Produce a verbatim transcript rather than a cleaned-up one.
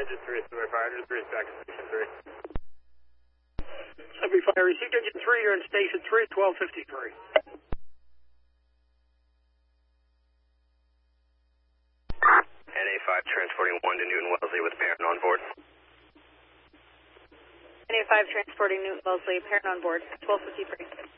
Engine three, seventy fire, engine three, back to station three. seventy fire, received engine three, you're in station three, twelve fifty-three. N A five transporting one to Newton Wellesley with parent on board. N A five transporting Newton Wellesley, parent on board, twelve fifty-three.